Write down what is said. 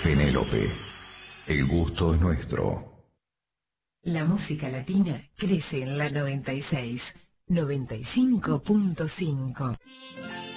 Penélope, el gusto es nuestro. La música latina crece en la 96, 95.5.